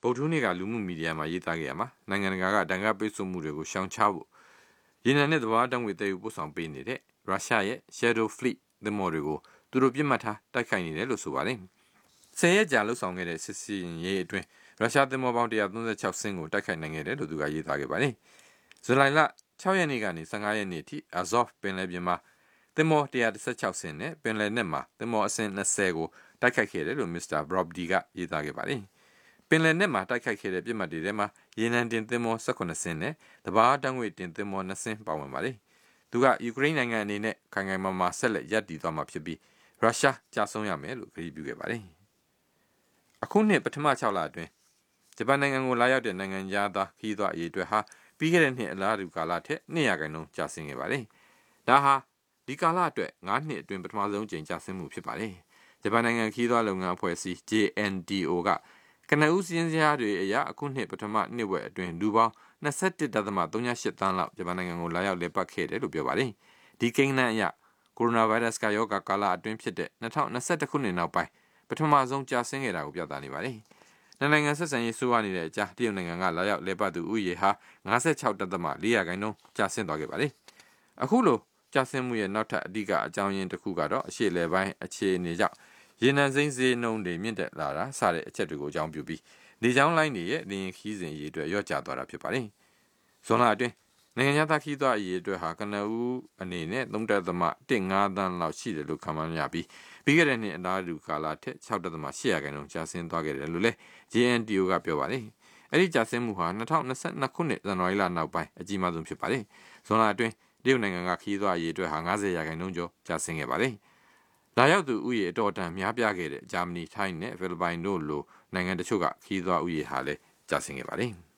ဗုဒ္ဓနေ့ကလူမှုမီဒီယာမှာရေးသားခဲ့ရမှာနိုင်ငံတကာကဒဏ်ခတ်ပိတ်ဆို့မှုတွေကိုရှောင်ချဖို့ရေနံနဲ့သဘာဝဓာတ်ငွေတည်ယူပို့ဆောင်ပေးနေတဲ့ရုရှားရဲ့ Shadow Fleet သင်္ဘောတွေကိုသူတို့ပြစ်မှတ်ထားတိုက်ခိုက်နေတယ်လို့ဆိုပါတယ်။10 ရက်ကြာလှုပ်ဆောင်ခဲ့တဲ့စစ်စင်ရေးအတွင်းရုရှားသင်္ဘောပေါင်း136စင်းကိုတိုက်ခိုက်နိုင်ခဲ့တယ်လို့သူကရေးသားခဲ့ပါတယ်။ဇူလိုင်လ6ရက်နေ့ကနေ15ရက်နေ့အထိ Azov ပင်လယ်ပြင်မှာသင်္ဘော116စင်းနဲ့ပင်လယ်နက်မှာသင်္ဘောအစင်း20ကိုတိုက်ခိုက်ခဲ့တယ်လို့ Mr. Brobdy ကရေးသားခဲ့ပါတယ်။ပင်လယ်နက်မှာတိုက်ခိုက်ခဲ့တဲ့ပြစ်မှတ်တွေထဲမှာရေနံတင်သင်္ဘော18စင်းနဲ့သဘာဝဓာတ်ငွေတင်သင်္ဘော2စင်းပါဝင်ပါတယ်။သူကယူကရိန်းနိုင်ငံအနေနဲ့ခိုင်ခိုင်မာမာဆက်လက်ရပ်တည်သွားမှာဖြစ်ပြီးရုရှားကြာဆုံးရမယ်လို့ကြေညာပြုခဲ့ပါတယ်။အခုနှစ်ပထမ6လအတွင်းဂျပန်နိုင်ငံကိုလာရောက်တဲ့နိုင်ငံသားခရီးသွားအရေးအတွက်ဟာပြီးခဲ့တဲ့နှစ်အလားတူကာလထက်2%ကျဆင်းခဲ့ပါတယ်။ဒါဟာဒီကာလအတွက်9နှစ်အတွင်းပထမဆုံးကြိမ်ကျဆင်းမှုဖြစ်ပါတယ်။ဂျပန်နိုင်ငံခရီးသွားလုပ်ငန်းအဖွဲ့အစည်း JNTO ကကနဦးစည်းစရာတွေအရအခုနှစ်ပထမနှစ်ဝက်အတွင်းလူပေါင်း21.38 သန်းလောက်ဂျပန်နိုင်ငံကိုလာရောက်လည်ပတ်ခဲ့တယ်လို့ပြောပါတယ်။ဒီကိန်းဂဏန်းအရကိုရိုနာဗိုင်းရပ်စ်ကရောဂါကာလအတွင်းဖြစ်တဲ့2021ခုနှစ်နောက်ပိုင်းပထမဆုံးကျဆင်းခဲ့တာကိုပြသနေပါတယ်။နိုင်ငံဆက်ဆံရေးဆိုးဝါးနေတဲ့အကြားတရုတ်နိုင်ငံကလာရောက်လည်ပတ်သူဥယေဟာ56.4%ကျဆင်းသွားခဲ့ပါတယ်။အခုလိုကျဆင်းမှုရဲ့နောက်ထပ်အဓိကအကြောင်းရင်းတစ်ခုကတော့အရှေ့အလယ်ပိုင်းအခြေအနေကြောင့်ရေနံစိမ်းဈေးနှုန်းတွေမြင့်တက်လာတာစတဲ့အချက်တွေကိုအကြောင်းပြုပြီးလေကြောင်းလိုင်းတွေရဲ့လေယာဉ်ခီးစဉ်အရေးအတွက်လျော့ကျသွားတာဖြစ်ပါတယ်။ဇွန်လအတွင်းနိုင်ငံသားခီးသွားအရေးအတွက်ဟာကနဦးအနေနဲ့3.15 သန်းလောက်ရှိတယ်လို့ခန့်မှန်းရပြီးပြီးခဲ့တဲ့နှစ်အလားတူကာလထက်6.8%ကျဆင်းသွားခဲ့တယ်လို့လည်း JNTO ကပြောပါတယ်။အဲဒီကျဆင်းမှုဟာ2022ခုနှစ်ဇန်နဝါရီလနောက်ပိုင်းအကြီးမားဆုံးဖြစ်ပါတယ်။ဇွန်လအတွင်းတရုတ်နိုင်ငံကခီးသွားအရေးအတွက်ဟာ90%ကျော်ကျဆင်းခဲ့ပါတယ်။လာရောက်သူဥယေအတော်တန်များပြားခဲ့တဲ့ဂျာမနီထိုင်းနဲ့ဖိလစ်ပိုင်တို့လိုနိုင်ငံတချို့ကခီးသွားဥယေဟာလည်းကျဆင်းခဲ့ပါတယ်။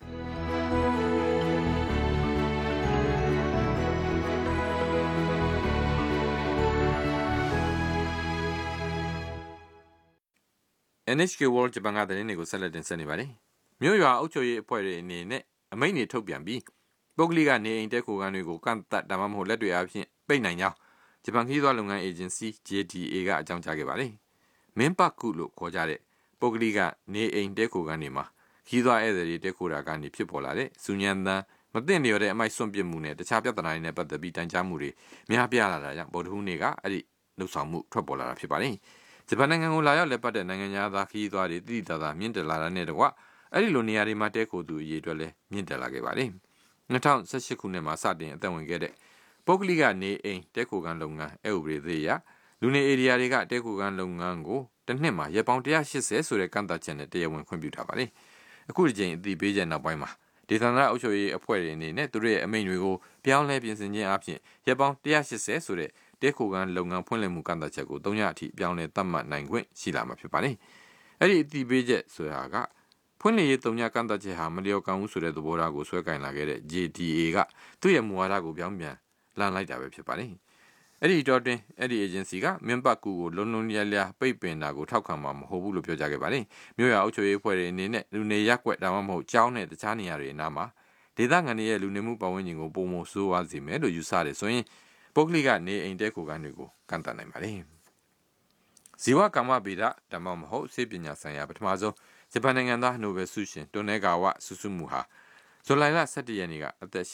NHK World ဂျပန်ကသတင်းတွေကိုဆက်လက်တင်ဆက်နေပါတယ်။မြို့ရွာအုပ်ချုပ်ရေးအဖွဲ့တွေအနေနဲ့အမိန့်တွေထုတ်ပြန်ပြီးပုဂ္ဂလိကနေအိမ်တဲခိုခန်းတွေကိုကန့်သတ်ဒါမှမဟုတ်လက်တွေအပြင်ပိတ်နိုင်ကြောင်းဂျပန်ခီးသွားလုပ်ငန်းအေဂျင်စီ JTA ကအကြောင်းကြားခဲ့ပါတယ်။မင်းပတ်ကုလို့ခေါ်ကြတဲ့ပုဂ္ဂလိကနေအိမ်တဲခိုခန်းတွေမှာခီးသွားဧည့်သည်တွေတဲခိုတာကနေဖြစ်ပေါ်လာတဲ့စူညံတန်မသိလျော်တဲ့အမိုက်စွန့်ပစ်မှုနဲ့တခြားပြဿနာတွေနဲ့ပတ်သက်ပြီးတိုင်ကြားမှုတွေများပြားလာတာကြောင့်ဗုဒ္ဓဟူးနေ့ကအဲ့ဒီလှုပ်ဆောင်မှုထွက်ပေါ်လာတာဖြစ်ပါတယ်။ဂျပန်နိုင်ငံကိုလာရောက်လက်ပတ်တဲ့နိုင်ငံသားခရီးသွားတွေတိတိကျကျမြင့်တက်လာတာနဲ့တကွအဲ့ဒီလိုနေရာတွေမှာတဲခိုသူအရေးအတွက်လည်းမြင့်တက်လာခဲ့ပါတယ်။2018ခုနှစ်မှာစတင်အသက်ဝင်ခဲ့တဲ့ပုဂ္ဂလိကနေအိမ်တဲခိုခန်းလုပ်ငန်းအဥပဒေသေးရလူနေဧရိယာတွေကတဲခိုခန်းလုပ်ငန်းကိုတစ်နှစ်မှာရက်ပေါင်း180ဆိုတဲ့ကန့်သတ်ချက်နဲ့တရားဝင်ခွင့်ပြုထားပါတယ်။အခုဒီချိန်အတည်ပြုချက်နောက်ပိုင်းမှာဒေသနာအုပ်ချုပ်ရေးအဖွဲ့တွေအနေနဲ့သူတို့ရဲ့အမိန့်တွေကိုပြောင်းလဲပြင်ဆင်ခြင်းအပြင်ရက်ပေါင်း180ဆိုတဲ့တဲခိုခန်းလုပ်ငန်းဖွင့်လှစ်မှုကန့်သတ်ချက်ကို3ရက်အထိပြောင်းလဲသတ်မှတ်နိုင်ခွင့်ရှိလာမှာဖြစ်ပါတယ်။အဲ့ဒီအတည်ပြုချက်ဆိုတာကဖွင့်လှစ်ရေး3ရက်ကန့်သတ်ချက်ဟာမလျော်ကန်ဘူးဆိုတဲ့သဘောထားကိုဆွဲကင်လာခဲ့တဲ့ JTA ကသူ့ရဲ့မူဝါဒကိုပြောင်းပြန်လှန်လိုက်တာပဲဖြစ်ပါတယ်။အဲ့ဒီတော့တွင်အဲ့ဒီ agency ကမင်းပတ်ကူကိုလုံလုံလျားလျားပိတ်ပင်တာကိုထောက်ခံမှာမဟုတ်ဘူးလို့ပြောကြားခဲ့ပါတယ်။မြို့ရွာအုပ်ချုပ်ရေးအဖွဲ့တွေအနေနဲ့လူနေရပ်ကွက်ဒါမှမဟုတ်ကျောင်းနဲ့တခြားနေရာတွေအနားမှာဒေသခံတွေရဲ့လူနေမှုပတ်ဝန်းကျင်ကိုပုံမဆိုးဝါးစေမယ်လို့ယူဆတယ်ဆိုရင်ပုဂ္ဂလိကနေအိမ်တဲခိုခန်းတွေကိုကန့်သတ်နိုင်ပါတယ်။ဇီဝကမ္မဗေဒဒါမှမဟုတ်ဆေးပညာဆိုင်ရာပထမဆုံးဂျပန်နိုင်ငံသားနိုဘယ်ဆုရှင်တိုနဲဂါဝဆူဆူမူဟာဇူလိုင်လ17ရက်နေ့ကအသက်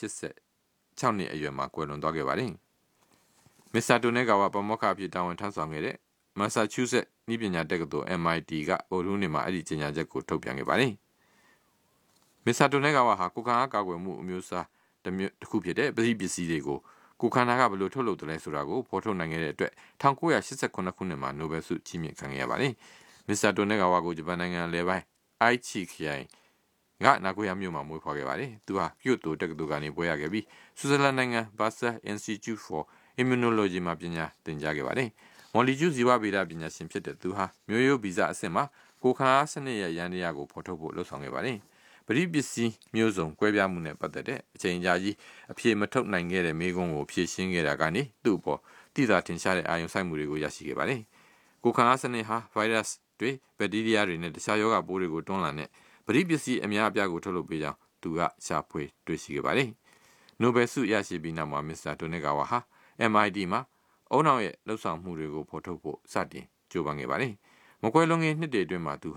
86နှစ်အရွယ်မှာကွယ်လွန်သွားခဲ့ပါတယ်။မစ္စတာတိုနဲဂါဝပမောက္ခအဖြစ်တာဝန်ထမ်းဆောင်ခဲ့တဲ့မက်ဆာချူးဆက်နည်းပညာတက္ကသိုလ် MIT ကဗုဒ္ဓဟူးနေ့မှာအဲ့ဒီကြေညာချက်ကိုထုတ်ပြန်ခဲ့ပါတယ်။မစ္စတာတိုနဲဂါဝဟာကိုခံအားကာကွယ်မှုအမျိုးအစားတစ်ခုဖြစ်တဲ့ပစ္စည်းတွေကိုကိုခန္ဓာကဘယ်လိုထုတ်လုပ်တယ်လဲဆိုတာကိုဖော်ထုတ်နိုင်ခဲ့တဲ့အတွက်1989ခုနှစ်မှာနိုဘယ်ဆုချီးမြှင့်ခံခဲ့ရပါတယ်။မစ္စတာတိုနဲဂါဝကိုဂျပန်နိုင်ငံလယ်ပိုင်းအိုက်ချီခရိုင်ကနာဂိုယာမြို့မှာမွေးဖွားခဲ့ပါတယ်။သူဟာကျိုတိုတက္ကသိုလ်ကနေဘွဲ့ရခဲ့ပြီးဆွစ်ဇာလန်နိုင်ငံ Basel Institute for Immunology မှာပညာသင်ကြားခဲ့ပါတယ်။မော်လီကျူးဇီဝဗေဒပညာရှင်ဖြစ်တဲ့သူဟာမျိုးရိုးဗီဇအဆင့်မှာကိုခံအားစနစ်ရဲ့ယန္တရားကိုဖော်ထုတ်ဖို့လှုံ့ဆော်ခဲ့ပါတယ်။ပရိပစ္စည်းမျိုးစုံကွဲပြားမှုနဲ့ပတ်သက်တဲ့အချိန်ကြာကြီးအဖြေမထုတ်နိုင်ခဲ့တဲ့မိကုံးကိုဖြေရှင်းခဲ့တာကနေသူ့အပေါ်တိသာထင်ရှားတဲ့အာရုံစိုက်မှုတွေကိုရရှိခဲ့ပါတယ်။ကိုခံအားစနစ်ဟာဗိုင်းရပ်စ်တွေဘက်တီးရီးယားတွေနဲ့တခြားရောဂါပိုးတွေကိုတွန်းလှန်တဲ့ပရိပစ္စည်းအများအပြားကိုထုတ်လုပ်ပေးကြောင်းသူကရှာဖွေတွေ့ရှိခဲ့ပါတယ်။နိုဘယ်ဆုရရှိပြီးနောက်မှာမစ္စတာတိုနဲဂါဝါဟာ MIT မှာအုံနောက်ရဲ့လှုပ်ဆောင်မှုတွေကိုဖော်ထုတ်ဖို့စတင်ကြိုးပမ်းခဲ့ပါတယ်။မကွဲလွန်ငယ်နှစ်တွေအတွင်းမှာသူဟာ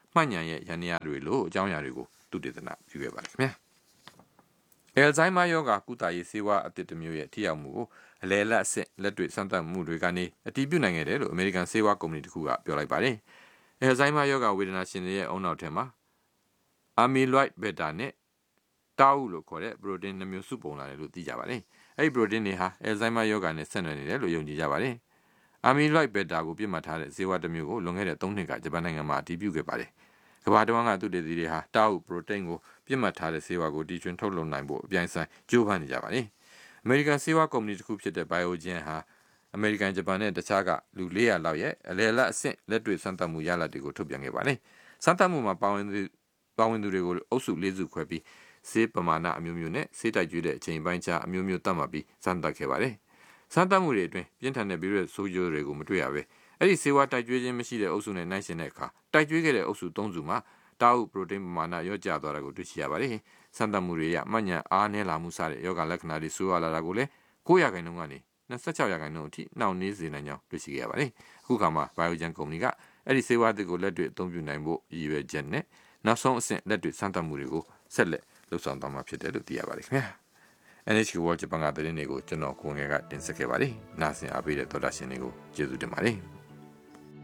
မှတ်ဉာဏ်ရဲ့ယန္တရားတွေလို့အကြောင်းအရာတွေကိုသူတည်တနာပြုခဲ့ပါတယ်ခင်ဗျာအယ်ဇိုင်းမာယောဂါကုသရေးဆေးဝါးအသစ်တစ်မျိုးရဲ့ထိရောက်မှုကိုအလဲလက်အဆင့်လက်တွေ့စမ်းသပ်မှုတွေကနေအတည်ပြုနိုင်ခဲ့တယ်လို့အမေရိကန်ဆေးဝါးကုမ္ပဏီတစ်ခုကပြောလိုက်ပါတယ်အယ်ဇိုင်းမာယောဂါဝေဒနာရှင်တွေရဲ့အုံနောက်ထဲမှာအာမီလွိုက်ဘက်တာနဲ့တာဝုလို့ခေါ်တဲ့ပရိုတင်း2မျိုးစုပုံလာတယ်လို့သိကြပါတယ်အဲ့ဒီပရိုတင်းတွေဟာအယ်ဇိုင်းမာယောဂါနဲ့ဆက်နွယ်နေတယ်လို့ယုံကြည်ကြပါတယ်အာမီလွိုက်ဘက်တာကိုပြစ်မှတ်ထားတဲ့ဆေးဝါးတစ်မျိုးကိုလွန်ခဲ့တဲ့3နှစ်ကဂျပန်နိုင်ငံမှာအတည်ပြုခဲ့ပါတယ်ကမ္ဘာတဝန်းကသူတည်သူတွေဟာတာဝုပရိုတိန်းကိုပြစ်မှတ်ထားတဲ့ဆေးဝါးကိုတီထွင်ထုတ်လုပ်နိုင်ဖို့အပြိုင်ဆိုင်ကြိုးပမ်းနေကြပါတယ်အမေရိကန်ဆေးဝါးကုမ္ပဏီတစ်ခုဖြစ်တဲ့ Biogen ဟာအမေရိကန်ဂျပန်နဲ့တခြားကလူ400လောက်ရဲ့အလဲလက်အဆင့်လက်တွေ့စမ်းသပ်မှုရလဒ်တွေကိုထုတ်ပြန်ခဲ့ပါတယ်စမ်းသပ်မှုမှာပါဝင်သူတွေကိုအုပ်စု4စုခွဲပြီးဆေးပမာဏအမျိုးမျိုးနဲ့ဆေးတိုက်ကျွေးတဲ့အချိန်ပိုင်းခြားအမျိုးမျိုးသတ်မှတ်ပြီးစမ်းသပ်ခဲ့ပါတယ်စမ်းသပ်မှုတွေအတွင်းပြင်းထန်တဲ့ဗီရုတ်ဆိုးကျိုးတွေကိုမတွေ့ရဘဲအဲ့ဒီဆေးဝါးတိုက်ကျွေးခြင်းမရှိတဲ့အုပ်စုနဲ့နှိုင်းယှဉ်တဲ့အခါတိုက်ကျွေးခဲ့တဲ့အုပ်စု3စုမှာတာဝုပရိုတင်းပမာဏရော့ကျသွားတာကိုတွေ့ရှိရပါတယ်စမ်းသပ်မှုတွေရမှတ်ဉာဏ်အားနည်းလာမှုစတဲ့ယောဂလက္ခဏာတွေဆိုးရလာတာကိုလည်း9%ကနေ26%အထိနှောင့်နှေးစေနိုင်ကြောင်းတွေ့ရှိခဲ့ရပါတယ်အခုခါမှာ Biogen ကုမ္ပဏီကအဲ့ဒီဆေးဝါးတွေကိုလက်တွေ့အသုံးပြုနိုင်ဖို့ရည်ရွယ်ချက်နဲ့နောက်ဆုံးအဆင့်လက်တွေ့စမ်းသပ်မှုတွေကိုဆက်လက်လုပ်ဆောင်သွားမှာဖြစ်တယ်လို့သိရပါတယ်ခင်ဗျာ NHK World ဂျပန်ကသတင်းတွေကိုကျွန်တော်ကိုငယ်ကတင်ဆက်ခဲ့ပါတယ်နားဆင်အားပေးတဲ့သောတာရှင်တွေကိုကျေးဇူးတင်ပါတယ်